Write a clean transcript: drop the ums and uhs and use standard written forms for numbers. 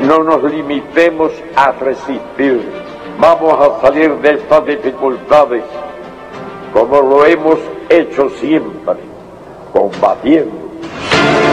No nos limitemos a resistir. Vamos a salir de estas dificultades como lo hemos hecho siempre, combatiendo.